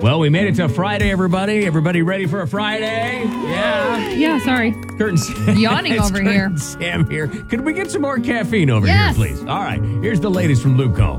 Well, we made it to Friday, everybody. Everybody ready for a Friday? Yeah. Yeah, sorry. Curtin Sam. Yawning It's over Curtin here. Sam here. Could we get some more caffeine over Yes. here, please? All right. Here's the latest from Luke Combs.